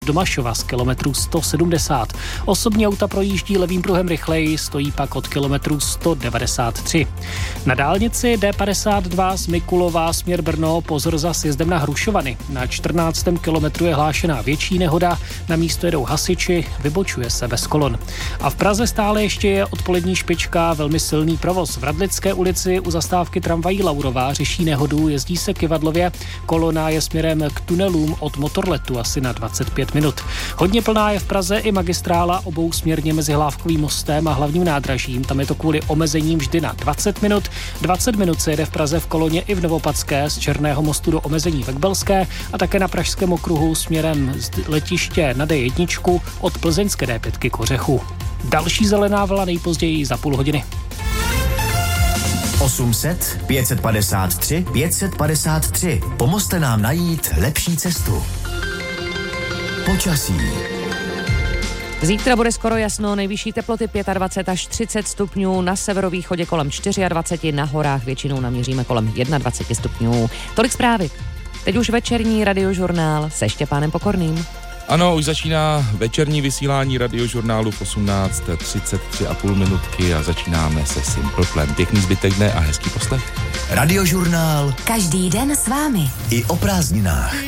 Domašova z kilometru 170. Osobní auta projíždí levým pruhem rychleji, stojí pak od kilometru 193. Na dálnici D52 z Mikulova směr Brno pozor za sjezdem na Hrušovany. Na 14. kilometru je hlášená větší nehoda, na místo jedou hasiči, vybočuje se bez kolon. A v Praze stále ještě je odpolední špička, velmi silný provoz. V Radlické ulici u zastávky tramvají Laurová řeší nehodu, jezdí se Kyvadlově, kolona je směrem k tunelům od Motorletu asi na 25 minut. Hodně plná je v Praze i magistrála obousměrně mezi Hlávkovým mostem a Hlavním nádražím. Tam je to kvůli omezením vždy na 20 minut. 20 minut se jede v Praze v koloně i v Novopadské z Černého mostu do omezení v Ekbelské a také na Pražském okruhu směrem z letiště na D1 od plzeňské D5 k Ořechu. Další zelená vlna nejpozději za půl hodiny. 800 553 553. Pomozte nám najít lepší cestu. Počasí. Zítra bude skoro jasno, nejvyšší teploty 25 až 30 stupňů, na severovýchodě kolem 24, na horách většinou naměříme kolem 21 stupňů. Tolik zprávy. Teď už večerní radiožurnál se Štěpánem Pokorným. Ano, už začíná večerní vysílání radiožurnálu v 18:33,5 minutky a začínáme se Simple Plan. Pěkný zbytek dne a hezký poslech. Radiožurnál každý den s vámi. I o prázdninách.